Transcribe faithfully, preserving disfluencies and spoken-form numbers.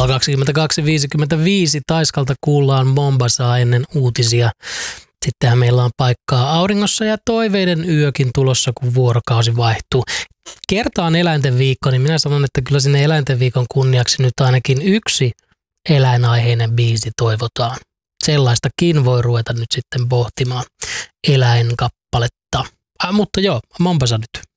Kello kaksikymmentäkaksi viisikymmentäviisi Taiskalta kuullaan Mombasaa ennen uutisia. Sittenhän meillä on paikkaa auringossa ja toiveiden yökin tulossa, kun vuorokausi vaihtuu. Kertaan eläinten viikko, niin minä sanon, että kyllä sinne eläinten viikon kunniaksi nyt ainakin yksi eläinaiheinen biisi toivotaan. Sellaistakin voi ruveta nyt sitten pohtimaan eläinkappaletta. Ah, mutta joo, Mombasa nyt.